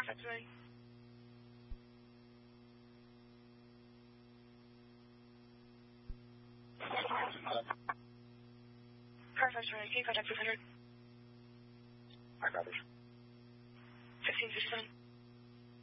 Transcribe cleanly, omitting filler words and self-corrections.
Perfect, ready. Perfect, ready. Can you contact 600? I got it. 1657.